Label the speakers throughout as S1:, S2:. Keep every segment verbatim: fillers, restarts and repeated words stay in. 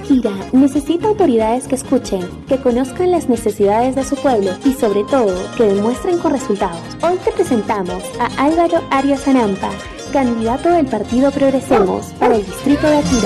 S1: Akira necesita autoridades que escuchen, que conozcan las necesidades de su pueblo y sobre todo que demuestren con resultados. Hoy te presentamos a Álvaro Arias Anampa, candidato del Partido Progresemos para el distrito de Akira.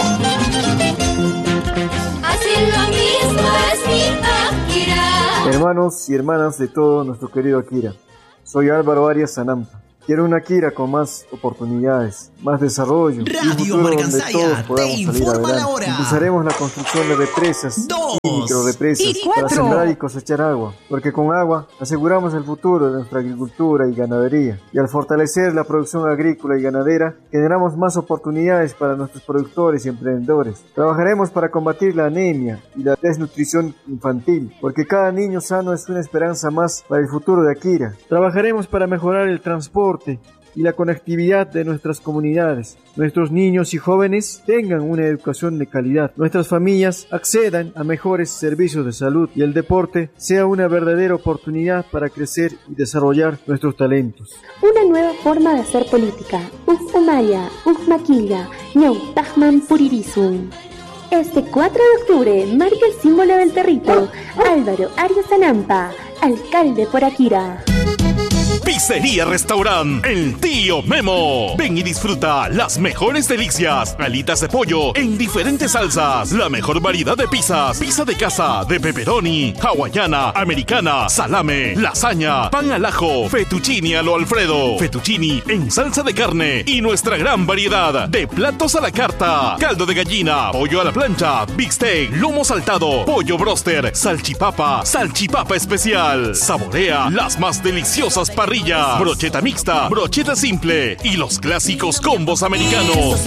S2: Así lo mismo es mi Akira.
S3: Hermanos y hermanas de todo nuestro querido Akira, soy Álvaro Arias Anampa. Quiero una Akira con más oportunidades, más desarrollo,
S4: Radio
S3: y un futuro donde todos
S4: Marcansaya
S3: podamos
S4: te
S3: salir
S4: informa
S3: adelante.
S4: la hora.
S3: Impulsaremos la construcción de represas
S4: Dos
S3: y microrepresas
S4: y
S3: para
S4: cuatro.
S3: sembrar y cosechar agua, porque con agua aseguramos el futuro de nuestra agricultura y ganadería. Y al fortalecer la producción agrícola y ganadera, generamos más oportunidades para nuestros productores y emprendedores. Trabajaremos para combatir la anemia y la desnutrición infantil, porque cada niño sano es una esperanza más para el futuro de Akira. Trabajaremos para mejorar el transporte y la conectividad de nuestras comunidades. Nuestros niños y jóvenes tengan una educación de calidad. Nuestras familias accedan a mejores servicios de salud y el deporte sea una verdadera oportunidad para crecer y desarrollar nuestros talentos.
S1: Una nueva forma de hacer política. Ujmaya, Ujmaquilla, Ñautahman Puririsun. Este cuatro de octubre marca el símbolo del territorio. Álvaro Arias Anampa, alcalde por Akira.
S5: Pizzería Restaurant El Tío Memo. Ven y disfruta las mejores delicias. Alitas de pollo en diferentes salsas. La mejor variedad de pizzas. Pizza de casa, de pepperoni, hawaiana, americana, salame, lasaña, pan al ajo, fettuccini a lo Alfredo, fettuccini en salsa de carne y nuestra gran variedad de platos a la carta. Caldo de gallina, pollo a la plancha, bistec, lomo saltado, pollo broster, salchipapa, salchipapa especial. Saborea las más deliciosas parrillas. Brocheta mixta, brocheta simple y los clásicos combos americanos.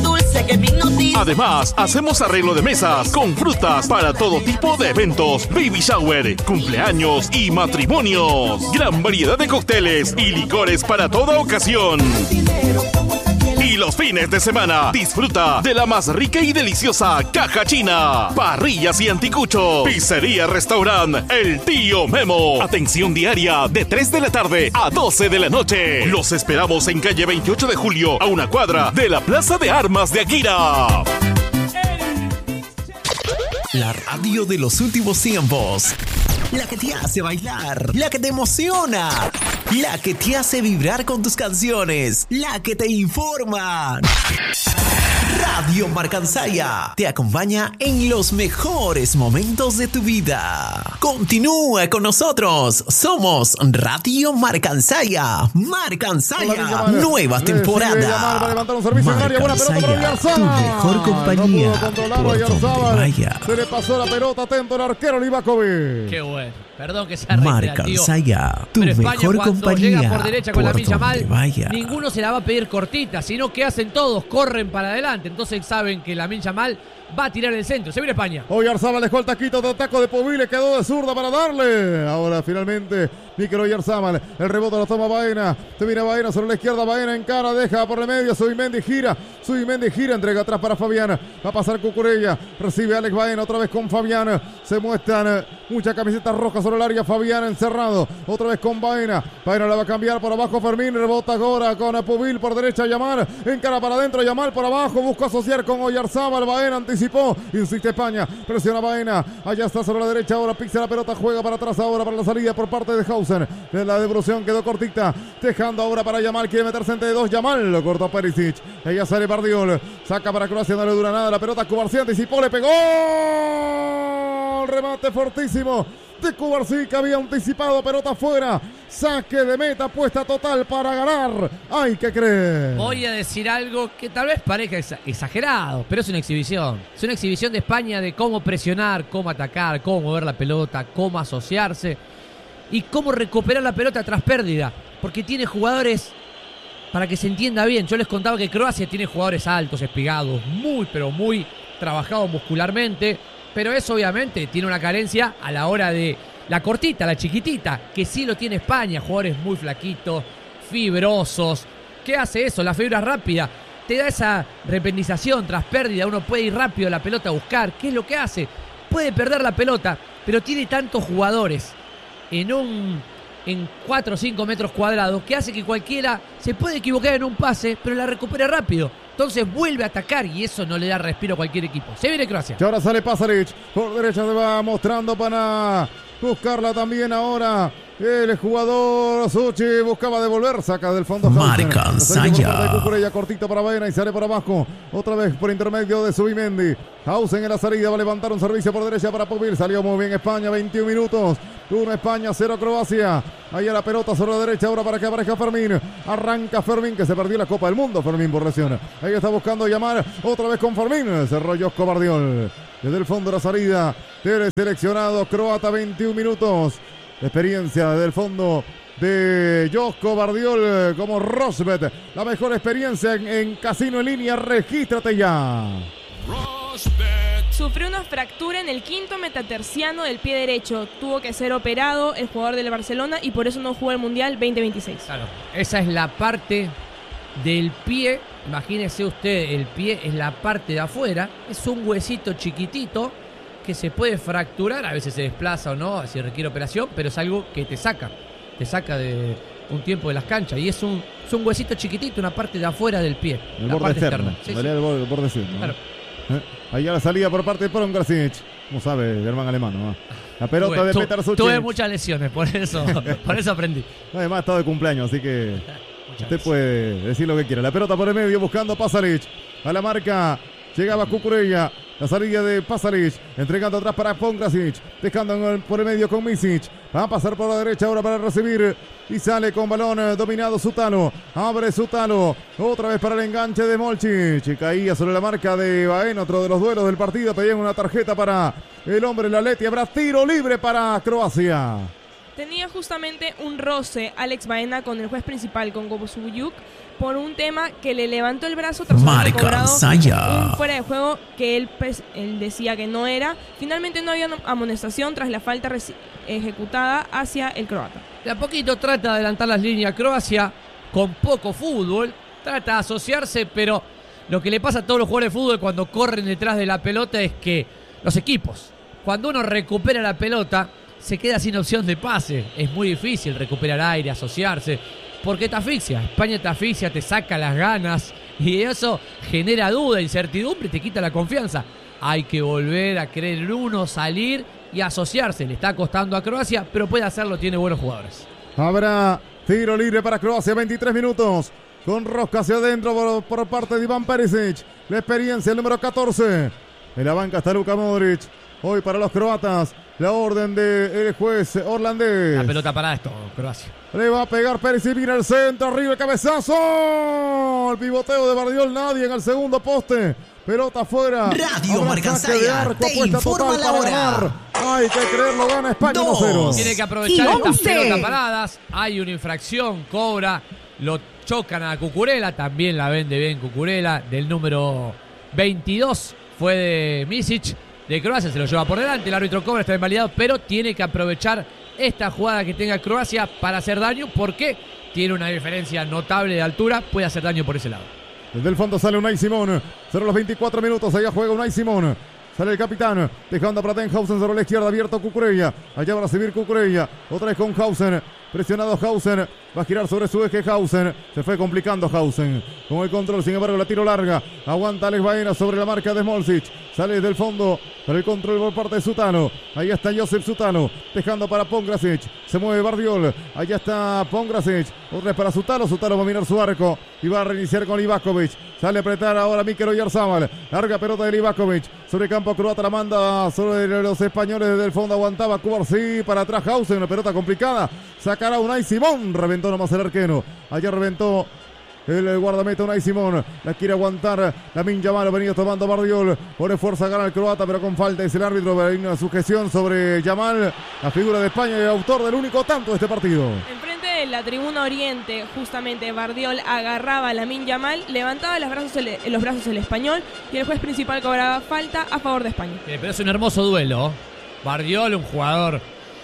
S5: Además, hacemos arreglo de mesas con frutas para todo tipo de eventos, baby shower, cumpleaños y matrimonios. Gran variedad de cócteles y licores para toda ocasión. Y los fines de semana, disfruta de la más rica y deliciosa caja china, parrillas y anticuchos. Pizzería Restaurant El Tío Memo. Atención diaria de tres de la tarde a doce de la noche. Los esperamos en calle veintiocho de julio, a una cuadra de la Plaza de Armas de Akira.
S4: La radio de los últimos tiempos. La que te hace bailar, la que te emociona, la que te hace vibrar con tus canciones, la que te informa. Radio Marcansaya te acompaña en los mejores momentos de tu vida. Continúa con nosotros. Somos Radio Marcansaya. Marcansaya, nueva temporada. Marcansaya, tu mejor compañía.
S6: No pudo controlar a Oyarzábal. Se le pasó la pelota, atento el arquero Livakovic.
S7: Qué bueno. Perdón que sea reiterativo.
S4: Marcansaya, tu
S7: Pero España,
S4: mejor
S7: cuando
S4: compañía.
S7: llega por derecha con la
S4: por
S7: Lamine
S4: donde
S7: Yamal,
S4: vaya.
S7: ninguno se la va a pedir cortita, sino que hacen todos, corren para adelante. Entonces saben que Lamine Yamal va a tirar el centro. Se viene España.
S6: Oyarzábal dejó el taquito de taco de Povile, quedó de zurda para darle. Ahora finalmente Mikel Oyarzábal, el rebote lo toma Baena. Se viene Baena sobre la izquierda, Baena en cara, deja por el medio, Subimendi gira, Subimendi gira, entrega atrás para Fabián. Va a pasar Cucurella, recibe Alex Baena otra vez con Fabián. Se muestran muchas camisetas rojas sobre el área, Fabián encerrado, otra vez con Baena. Baena la va a cambiar por abajo Fermín, rebota ahora con Povil por derecha, Yamal, en cara para adentro, Yamal por abajo, busca asociar con Oyarzábal, Baena anticipó, insiste España, presiona Baena, allá está sobre la derecha, ahora pixa la pelota, juega para atrás ahora para la salida por parte de Hausen, de la devolución quedó cortita, dejando ahora para Yamal, quiere meterse entre dos, Yamal, lo cortó Perisic, ella sale Bardiol, saca para Croacia, no le dura nada, la pelota Cubarsí anticipó, le pegó, remate fortísimo de Cubarsí que había anticipado, pelota afuera, saque de meta, apuesta total para ganar, hay que creer.
S7: Voy a decir algo que tal vez parezca exa- exagerado, pero es una exhibición. Es una exhibición de España de cómo presionar, cómo atacar, cómo mover la pelota, cómo asociarse y cómo recuperar la pelota tras pérdida, porque tiene jugadores, para que se entienda bien, yo les contaba que Croacia tiene jugadores altos, espigados, muy pero muy trabajados muscularmente, pero eso obviamente tiene una carencia a la hora de la cortita, la chiquitita, que sí lo tiene España, jugadores muy flaquitos, fibrosos. ¿Qué hace eso? La fibra rápida te da esa rependización tras pérdida, uno puede ir rápido a la pelota a buscar. ¿Qué es lo que hace? Puede perder la pelota, pero tiene tantos jugadores en un en cuatro o cinco metros cuadrados que hace que cualquiera se puede equivocar en un pase, pero la recupera rápido. Entonces vuelve a atacar y eso no le da respiro a cualquier equipo. Se viene Croacia.
S6: Y ahora sale Pasalic. Por derecha se va mostrando para buscarla también ahora. El jugador Suchi buscaba devolver, saca del fondo
S4: Marca Saya.
S6: Cucurella cortito para Baena y sale por abajo. Otra vez por intermedio de Subimendi. Hausen en la salida va a levantar un servicio por derecha para Povil. Salió muy bien España, veintiún minutos. uno España, cero Croacia. Ahí a la pelota sobre la derecha ahora para que aparezca Fermín. Arranca Fermín que se perdió la Copa del Mundo. Fermín por lesión. Ahí está buscando llamar otra vez con Fermín. Cerró Josko Bardiol. Desde el fondo de la salida del seleccionado croata, veintiún minutos. Experiencia desde el fondo de Josko Bardiol como Rosbet. La mejor experiencia en, en casino en línea. Regístrate ya.
S8: Sufrió una fractura en el quinto metatarsiano del pie derecho. Tuvo que ser operado el jugador del Barcelona y por eso no jugó el Mundial veinte veintiséis.
S7: Claro, esa es la parte del pie. Imagínese usted, el pie es la parte de afuera. Es un huesito chiquitito que se puede fracturar, a veces se desplaza o no, si requiere operación, pero es algo que te saca, te saca de un tiempo de las canchas. Y es un, es un huesito chiquitito, una parte de afuera del pie,
S6: el
S7: la
S6: borde
S7: parte
S6: externo,
S7: externa. Sí,
S6: sí. El borde, el borde externo, ¿no?
S7: Claro.
S6: ¿Eh? Ahí a la salida por parte de Pongrasic. Como sabe, Germán Alemán, ¿no? La pelota
S7: tuve,
S6: de
S7: tu,
S6: Petar Suchic.
S7: Tuve muchas lesiones, por eso, por eso aprendí.
S6: Además, está de cumpleaños, así que usted puede decir lo que quiera. La pelota por el medio buscando Pasalic. A la marca llegaba Cucurella. La salida de Pasalic, entregando atrás para Pongrasic, dejando por el medio con Misic. Va a pasar por la derecha ahora para recibir y sale con balón dominado Sutalo. Abre Sutalo, otra vez para el enganche de Molčić. Caía sobre la marca de Baena, otro de los duelos del partido. Pedían una tarjeta para el hombre la Leti. Habrá tiro libre para Croacia.
S8: Tenía justamente un roce Alex Baena con el juez principal, con Gobosuyuk, por un tema que le levantó el brazo tras haber cobrado un fuera de juego que él, pues, él decía que no era. Finalmente no había amonestación tras la falta ejecutada hacia el croata.
S7: De a poquito trata de adelantar las líneas Croacia con poco fútbol, trata de asociarse, pero lo que le pasa a todos los jugadores de fútbol cuando corren detrás de la pelota es que los equipos, cuando uno recupera la pelota, se queda sin opción de pase. Es muy difícil recuperar aire, asociarse, porque te asfixia. España te asfixia, te saca las ganas y eso genera duda, incertidumbre y te quita la confianza. Hay que volver a creer en uno, salir y asociarse. Le está costando a Croacia, pero puede hacerlo, tiene buenos jugadores.
S6: Habrá tiro libre para Croacia, veintitrés minutos. Con rosca hacia adentro por, por parte de Iván Perisic. La experiencia, el número catorce. En la banca está Luka Modric. Hoy para los croatas, la orden del juez holandés.
S7: La pelota para esto, Croacia.
S6: Le va a pegar Perisic, viene el centro, arriba el cabezazo. El pivoteo de Bardiol, nadie en el segundo poste. Pelota afuera.
S4: Radio Marca Saya te informa la hora.
S6: Hay que creerlo, gana España uno cero.
S7: Tiene que aprovechar estas pelotas paradas. Hay una infracción, cobra, lo chocan a Cucurella, también la vende bien Cucurella, del número veintidós, fue de Misic, de Croacia, se lo lleva por delante, el árbitro cobra, está invalidado, pero tiene que aprovechar esta jugada que tenga Croacia para hacer daño, porque tiene una diferencia notable de altura, puede hacer daño por ese lado.
S6: Desde el fondo sale Unai Simón, serán los veinticuatro minutos, allá juega Unai Simón. Sale el capitán, dejando para Tenhausen sobre la izquierda, abierto Cucurella. Allá va a recibir Cucurella, otra vez con Hausen. Presionado Hausen, va a girar sobre su eje Hausen. Se fue complicando Hausen con el control, sin embargo la tiro larga. Aguanta Alex Baena sobre la marca de Molčić. Sale desde el fondo para el control por parte de Sutalo. Ahí está Josip Sutalo, dejando para Pongrasic. Se mueve Bardiol, allá está Pongrasic. Otra vez para Sutalo, Sutalo va a mirar su arco y va a reiniciar con Livakovic. Sale a apretar ahora Mikel Oyarzabal. Larga pelota de Livakovic sobre campo croata, la manda sobre los españoles. Desde el fondo aguantaba Cubarsí, para atrás Hausen, una pelota complicada. Sacará Unai Simón, reventó nomás el arquero. Allá reventó el guardameta Unai Simón. La quiere aguantar Lamine Yamal, lo venía tomando Bardiol. Pone fuerza, gana el croata, pero con falta. Es el árbitro, hay una sujeción sobre Yamal, la figura de España y el autor del único tanto de este partido.
S8: Enfrente de la tribuna oriente, justamente Bardiol agarraba a Lamine Yamal, levantaba los brazos, el, los brazos el español y el juez principal cobraba falta a favor de España.
S7: Eh, pero es un hermoso duelo. Bardiol, un jugador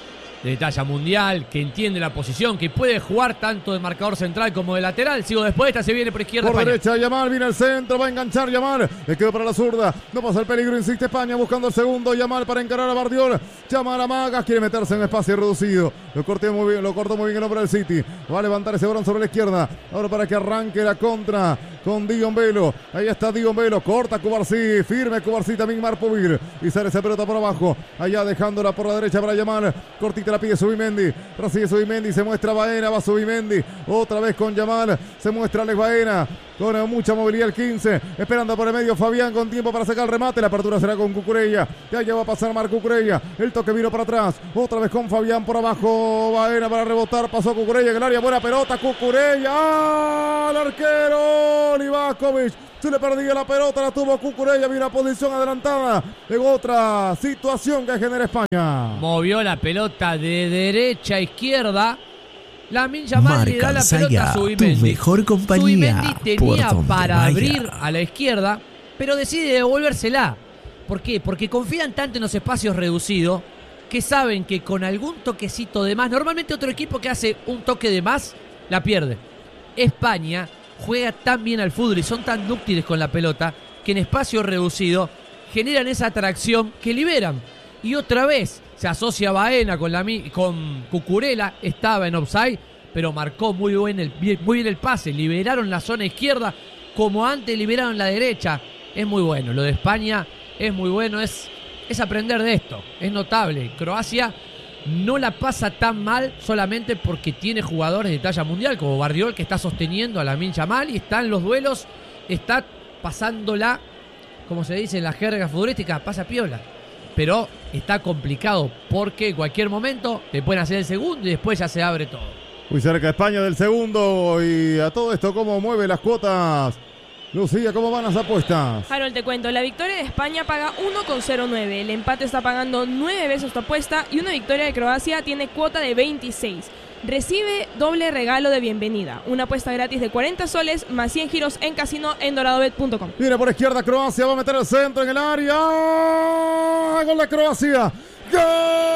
S7: de talla mundial, que entiende la posición, que puede jugar tanto de marcador central como de lateral. Sigo después, esta se viene por izquierda.
S6: Por
S7: España.
S6: derecha, Yamal viene al centro, va a enganchar Yamal. Le quedó para la zurda, no pasa el peligro, insiste España buscando el segundo. Yamal para encarar a Bardiol. Yamal a Magas, quiere meterse en un espacio reducido. Lo cortó muy bien, lo cortó muy bien el hombre del City. Va a levantar ese balón sobre la izquierda. Ahora para que arranque la contra con Dion Velo. Ahí está Dion Velo. Corta Cubarsí. Firme Cubarsí también Marpovil. Y sale esa pelota por abajo. Allá dejándola por la derecha para Yamal. Cortita la pide Subimendi. Recibe Subimendi. Se muestra Baena. Va Subimendi. Otra vez con Yamal. Se muestra Alex Baena. Con mucha movilidad el quince. Esperando por el medio Fabián con tiempo para sacar el remate. La apertura será con Cucurella. Ya ya va a pasar Marco Cucurella. El toque vino para atrás. Otra vez con Fabián por abajo. Baena para rebotar. Pasó Cucurella en el área. Buena pelota. Cucurella. ¡Ah! El arquero Livakovic. Se le perdía la pelota. La tuvo Cucurella. Vino a posición adelantada. En otra situación que genera España.
S7: Movió la pelota de derecha a izquierda. Lamine Yamal le da la pelota a Subimendi.
S4: Tu mejor compañía.
S7: Subimendi tenía para vaya. abrir a la izquierda, pero decide devolvérsela. ¿Por qué? Porque confían tanto en los espacios reducidos que saben que con algún toquecito de más, normalmente otro equipo que hace un toque de más, la pierde. España juega tan bien al fútbol y son tan dúctiles con la pelota que en espacio reducido generan esa atracción que liberan. Y otra vez se asocia Baena con, la, con Cucurella, estaba en offside, pero marcó muy bien, el, muy bien el pase. Liberaron la zona izquierda como antes liberaron la derecha. Es muy bueno, lo de España es muy bueno, es, es aprender de esto, es notable. Croacia no la pasa tan mal solamente porque tiene jugadores de talla mundial como Barriol, que está sosteniendo a Lamine Yamal y está en los duelos, está pasándola, como se dice en la jerga futbolística, pasa piola. Pero está complicado porque en cualquier momento te pueden hacer el segundo y después ya se abre todo.
S6: Muy cerca España del segundo. Y a todo esto, ¿cómo mueve las cuotas? Lucía, ¿cómo van las apuestas?
S8: Harold, te cuento, la victoria de España paga uno coma cero nueve, el empate está pagando nueve veces tu apuesta y una victoria de Croacia tiene cuota de veintiséis. Recibe doble regalo de bienvenida, una apuesta gratis de cuarenta soles más cien giros en casino en doradobet punto com.
S6: Viene por izquierda Croacia, va a meter el centro en el área. ¡Gol de Croacia! ¡Gol!